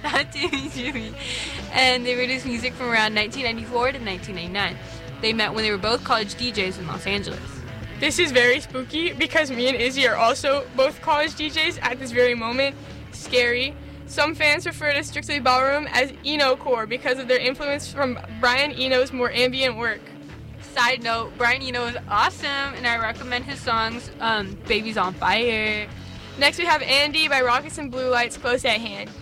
Not Jimmy Jimmy. And they produced music from around 1994 to 1999. They met when they were both college DJs in Los Angeles. This is very spooky because me and Izzy are also both college DJs at this very moment. Scary. Some fans refer to Strictly Ballroom as Eno-core because of their influence from Brian Eno's more ambient work. Side note, Brian Eno is awesome, and I recommend his songs, Baby's on Fire. Next we have Andy by Rockets and Blue Lights, close at hand.